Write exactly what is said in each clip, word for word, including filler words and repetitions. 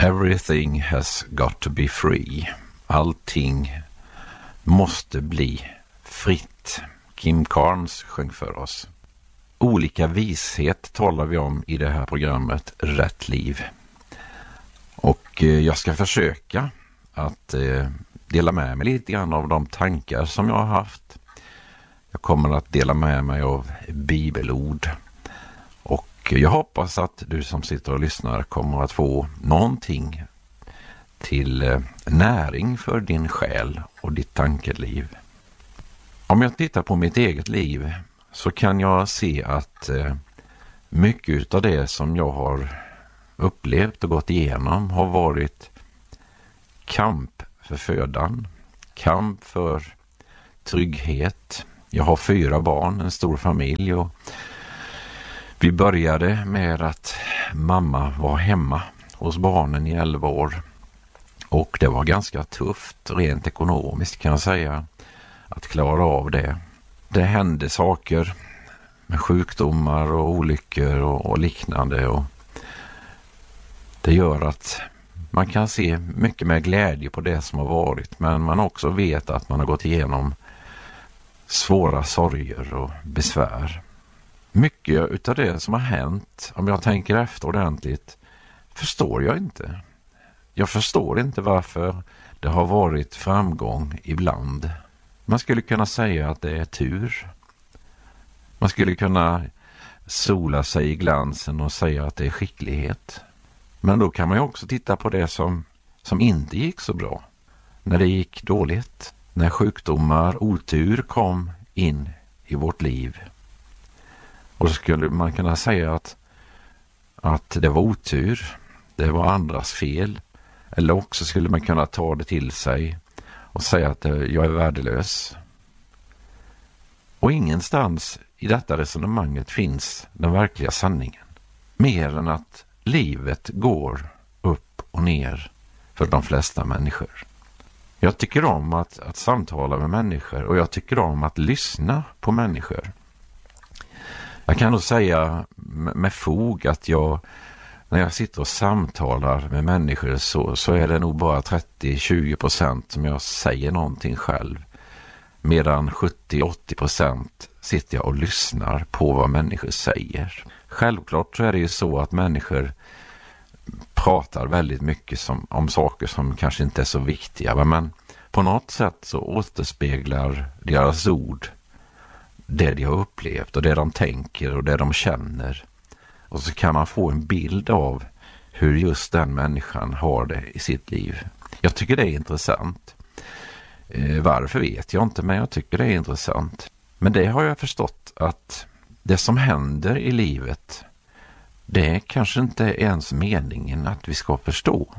Everything has got to be free. Allting måste bli fritt. Kim Carnes sjöng för oss. Olika vishet talar vi om i det här programmet Rätt liv. Och jag ska försöka att dela med mig lite grann av de tankar som jag har haft. Jag kommer att dela med mig av bibelord. Och jag hoppas att du som sitter och lyssnar kommer att få någonting till näring för din själ och ditt tankeliv. Om jag tittar på mitt eget liv så kan jag se att mycket av det som jag har upplevt och gått igenom har varit kamp för födan, kamp för trygghet. Jag har fyra barn, en stor familj, och vi började med att mamma var hemma hos barnen i elva år. Och det var ganska tufft rent ekonomiskt, kan jag säga, att klara av det. Det hände saker med sjukdomar och olyckor och, och liknande. Och det gör att man kan se mycket med glädje på det som har varit. Men man också vet att man har gått igenom svåra sorger och besvär. Mycket utav det som har hänt, om jag tänker efter ordentligt, förstår jag inte. Jag förstår inte varför det har varit framgång ibland. Man skulle kunna säga att det är tur. Man skulle kunna sola sig i glansen och säga att det är skicklighet. Men då kan man ju också titta på det som, som inte gick så bra. När det gick dåligt. När sjukdomar, otur kom in i vårt liv. Och så skulle man kunna säga att, att det var otur. Det var andras fel. Eller också skulle man kunna ta det till sig och säga att jag är värdelös. Och ingenstans i detta resonemanget finns den verkliga sanningen. Mer än att livet går upp och ner för de flesta människor. Jag tycker om att, att samtala med människor och jag tycker om att lyssna på människor. Jag kan nog säga med, med fog att jag, när jag sitter och samtalar med människor så, så är det nog bara trettio till tjugo procent som jag säger någonting själv. Medan sjuttio till åttio procent sitter jag och lyssnar på vad människor säger. Självklart så är det ju så att människor pratar väldigt mycket som, om saker som kanske inte är så viktiga. Men på något sätt så återspeglar deras ord det de har upplevt och det de tänker och det de känner. Och så kan man få en bild av hur just den människan har det i sitt liv. Jag tycker det är intressant. Eh, varför vet jag inte, men jag tycker det är intressant. Men det har jag förstått att det som händer i livet, det är kanske inte ens meningen att vi ska förstå.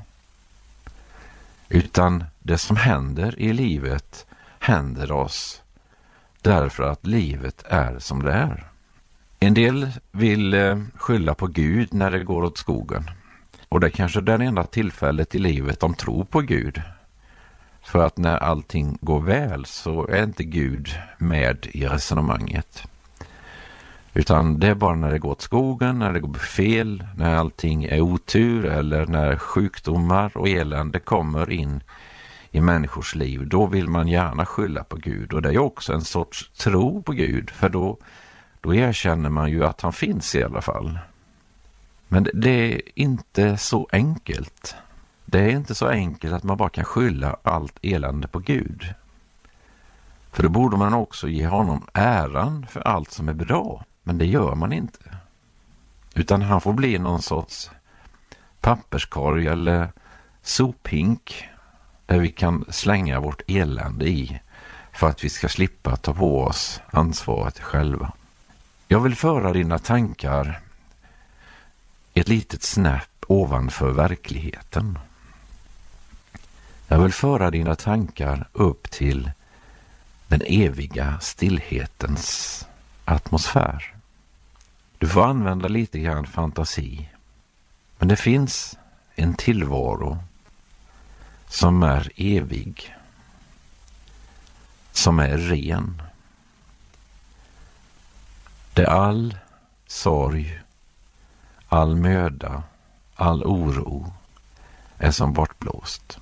Utan det som händer i livet händer oss därför att livet är som det är. En del vill skylla på Gud när det går åt skogen. Och det är kanske det enda tillfället i livet de tror på Gud. För att när allting går väl så är inte Gud med i resonemanget. Utan det är bara när det går åt skogen, när det går fel, när allting är otur eller när sjukdomar och elände kommer in i människors liv. Då vill man gärna skylla på Gud. Och det är också en sorts tro på Gud. För då, då erkänner man ju att han finns i alla fall. Men det, det är inte så enkelt. Det är inte så enkelt att man bara kan skylla allt elände på Gud. För då borde man också ge honom äran för allt som är bra. Men det gör man inte. Utan han får bli någon sorts papperskorg eller sophink där vi kan slänga vårt elände i för att vi ska slippa ta på oss ansvaret själva. Jag vill föra dina tankar ett litet snäpp ovanför verkligheten. Jag vill föra dina tankar upp till den eviga stillhetens atmosfär. Du får använda lite grann fantasi. Men det finns en tillvaro som är evig. Som är ren. Där all sorg, all möda, all oro är som bortblåst.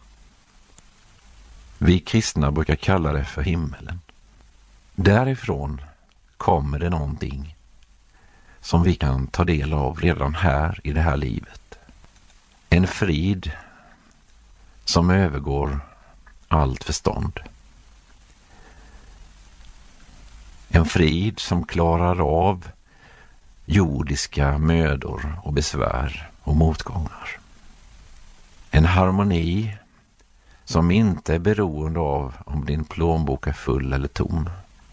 Vi kristna brukar kalla det för himmelen. Därifrån kommer det någonting som vi kan ta del av redan här i det här livet. En frid som övergår allt förstånd. En frid som klarar av jordiska mödor och besvär och motgångar. En harmoni som inte är beroende av om din plånbok är full eller tom.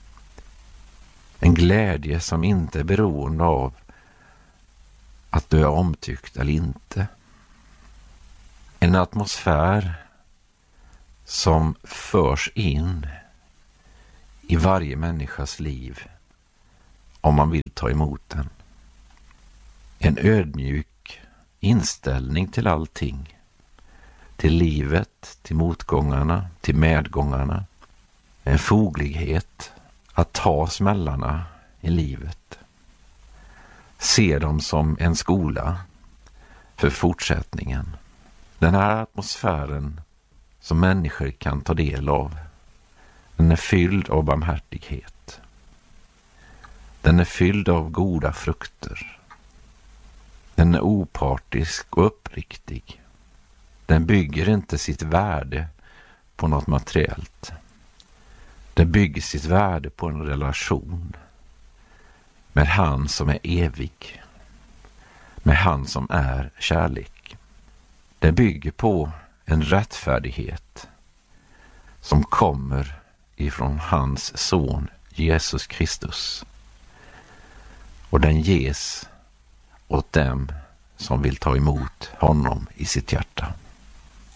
En glädje som inte är beroende av att du är omtyckt eller inte. En atmosfär som förs in i varje människas liv om man vill ta emot den. En ödmjuk inställning till allting. Till livet, till motgångarna, till medgångarna. En foglighet att ta smällarna i livet. Se dem som en skola för fortsättningen. Den här atmosfären som människor kan ta del av, den är fylld av barmhärtighet. Den är fylld av goda frukter. Den är opartisk och uppriktig. Den bygger inte sitt värde på något materiellt. Den bygger sitt värde på en relation med han som är evig. Med han som är kärlek. Den bygger på en rättfärdighet som kommer ifrån hans son Jesus Kristus. Och den ges åt dem som vill ta emot honom i sitt hjärta.